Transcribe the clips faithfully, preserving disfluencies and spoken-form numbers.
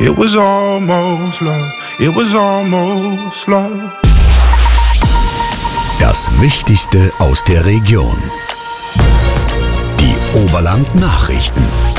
It was almost love, it was almost love. Das Wichtigste aus der Region. Die Oberland-Nachrichten.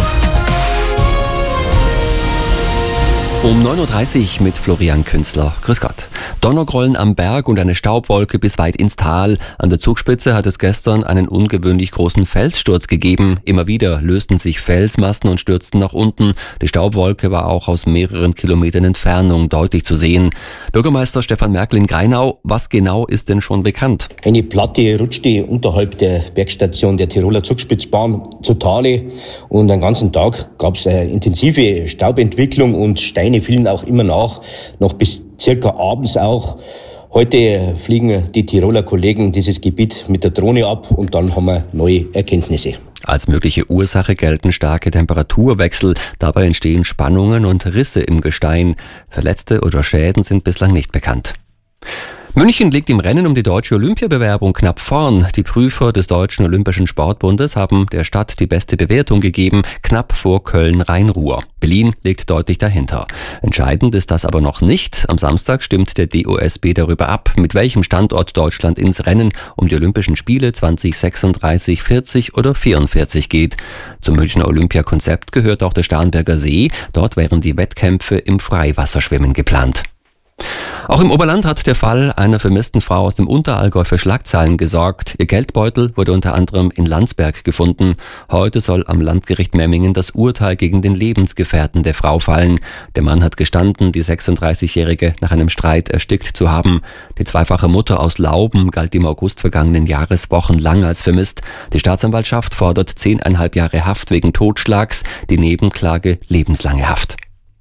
Um neun Uhr dreißig mit Florian Künzler. Grüß Gott. Donnergrollen am Berg und eine Staubwolke bis weit ins Tal. An der Zugspitze hat es gestern einen ungewöhnlich großen Felssturz gegeben. Immer wieder lösten sich Felsmassen und stürzten nach unten. Die Staubwolke war auch aus mehreren Kilometern Entfernung deutlich zu sehen. Bürgermeister Stefan Merkel in Greinau, was genau ist denn schon bekannt? Eine Platte rutschte unterhalb der Bergstation der Tiroler Zugspitzbahn zu Tale und den ganzen Tag gab es eine intensive Staubentwicklung und Steine fielen auch immer nach, noch bis circa abends auch. Heute fliegen die Tiroler Kollegen dieses Gebiet mit der Drohne ab und dann haben wir neue Erkenntnisse. Als mögliche Ursache gelten starke Temperaturwechsel. Dabei entstehen Spannungen und Risse im Gestein. Verletzte oder Schäden sind bislang nicht bekannt. München liegt im Rennen um die deutsche Olympiabewerbung knapp vorn. Die Prüfer des Deutschen Olympischen Sportbundes haben der Stadt die beste Bewertung gegeben, knapp vor Köln-Rhein-Ruhr. Berlin liegt deutlich dahinter. Entscheidend ist das aber noch nicht. Am Samstag stimmt der D O S B darüber ab, mit welchem Standort Deutschland ins Rennen um die Olympischen Spiele zwanzig sechsunddreißig, vierzig oder vierundvierzig geht. Zum Münchner Olympiakonzept gehört auch der Starnberger See. Dort wären die Wettkämpfe im Freiwasserschwimmen geplant. Auch im Oberland hat der Fall einer vermissten Frau aus dem Unterallgäu für Schlagzeilen gesorgt. Ihr Geldbeutel wurde unter anderem in Landsberg gefunden. Heute soll am Landgericht Memmingen das Urteil gegen den Lebensgefährten der Frau fallen. Der Mann hat gestanden, die sechsunddreißigjährige nach einem Streit erstickt zu haben. Die zweifache Mutter aus Lauben galt im August vergangenen Jahres wochenlang als vermisst. Die Staatsanwaltschaft fordert zehneinhalb Jahre Haft wegen Totschlags, die Nebenklage lebenslange Haft.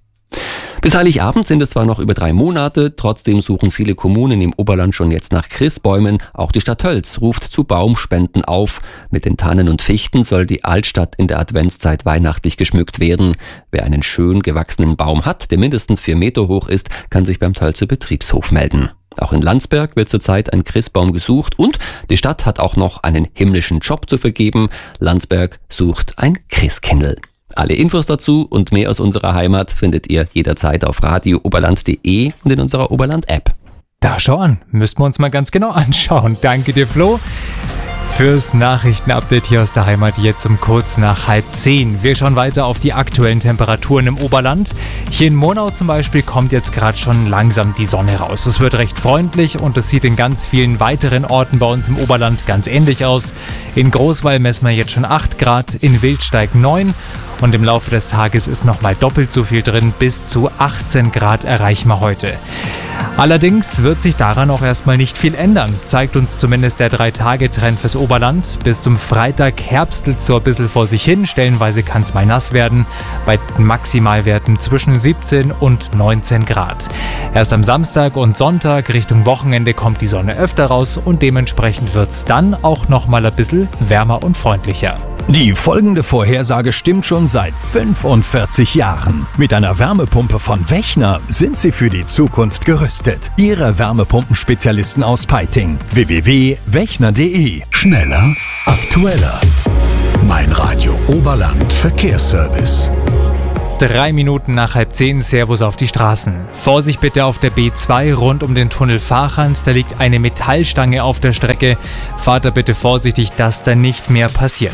Bis Heiligabend sind es zwar noch über drei Monate, trotzdem suchen viele Kommunen im Oberland schon jetzt nach Christbäumen. Auch die Stadt Tölz ruft zu Baumspenden auf. Mit den Tannen und Fichten soll die Altstadt in der Adventszeit weihnachtlich geschmückt werden. Wer einen schön gewachsenen Baum hat, der mindestens vier Meter hoch ist, kann sich beim Tölzer Betriebshof melden. Auch in Landsberg wird zurzeit ein Christbaum gesucht und die Stadt hat auch noch einen himmlischen Job zu vergeben. Landsberg sucht ein Christkindl. Alle Infos dazu und mehr aus unserer Heimat findet ihr jederzeit auf radio oberland punkt de und in unserer Oberland-App. Da schau an, müssten wir uns mal ganz genau anschauen. Danke dir, Flo, fürs Nachrichtenupdate hier aus der Heimat, jetzt um kurz nach halb zehn. Wir schauen weiter auf die aktuellen Temperaturen im Oberland. Hier in Monau zum Beispiel kommt jetzt gerade schon langsam die Sonne raus. Es wird recht freundlich und es sieht in ganz vielen weiteren Orten bei uns im Oberland ganz ähnlich aus. In Großwall messen wir jetzt schon acht Grad, in Wildsteig neun. Und im Laufe des Tages ist nochmal doppelt so viel drin, bis zu achtzehn Grad erreichen wir heute. Allerdings wird sich daran auch erstmal nicht viel ändern, zeigt uns zumindest der drei Tage Trend fürs Oberland. Bis zum Freitag herbstelt so ein bisschen vor sich hin, stellenweise kann es mal nass werden, bei Maximalwerten zwischen siebzehn und neunzehn Grad. Erst am Samstag und Sonntag Richtung Wochenende kommt die Sonne öfter raus und dementsprechend wird es dann auch nochmal ein bisschen wärmer und freundlicher. Die folgende Vorhersage stimmt schon seit fünfundvierzig Jahren. Mit einer Wärmepumpe von Wechner sind Sie für die Zukunft gerüstet. Ihre Wärmepumpenspezialisten aus Peiting. w w w punkt wechner punkt de. Schneller, aktueller. Mein Radio Oberland Verkehrsservice. Drei Minuten nach halb zehn, Servus auf die Straßen. Vorsicht bitte auf der B zwei rund um den Tunnel Fahrchans, da liegt eine Metallstange auf der Strecke. Fahrt da bitte vorsichtig, dass da nicht mehr passiert.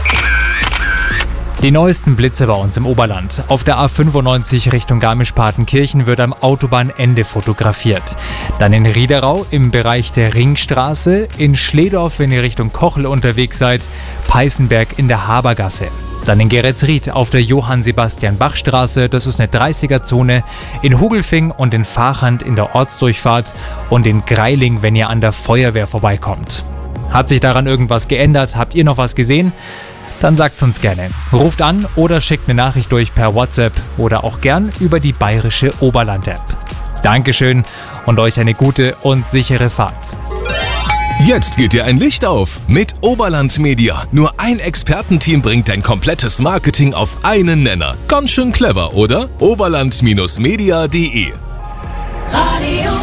Die neuesten Blitze bei uns im Oberland. Auf der A fünfundneunzig Richtung Garmisch-Partenkirchen wird am Autobahnende fotografiert. Dann in Riederau im Bereich der Ringstraße, in Schledorf, wenn ihr Richtung Kochel unterwegs seid, Peißenberg in der Habergasse. Dann in Geretsried auf der Johann-Sebastian-Bach-Straße, das ist eine dreißiger-Zone, in Hugelfing und in Fahrchand in der Ortsdurchfahrt und in Greiling, wenn ihr an der Feuerwehr vorbeikommt. Hat sich daran irgendwas geändert? Habt ihr noch was gesehen? Dann sagt's uns gerne. Ruft an oder schickt eine Nachricht durch per WhatsApp oder auch gern über die bayerische Oberland-App. Dankeschön und euch eine gute und sichere Fahrt. Jetzt geht dir ein Licht auf mit Oberland Media. Nur ein Expertenteam bringt dein komplettes Marketing auf einen Nenner. Ganz schön clever, oder? oberland Media punkt de. Radio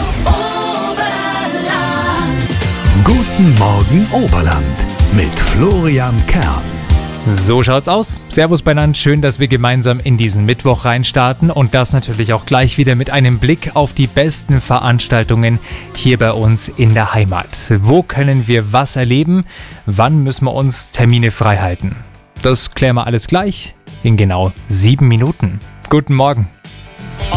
Oberland. Guten Morgen Oberland mit Florian Kern. So schaut's aus. Servus beieinander, schön, dass wir gemeinsam in diesen Mittwoch reinstarten und das natürlich auch gleich wieder mit einem Blick auf die besten Veranstaltungen hier bei uns in der Heimat. Wo können wir was erleben? Wann müssen wir uns Termine frei halten? Das klären wir alles gleich in genau sieben Minuten. Guten Morgen.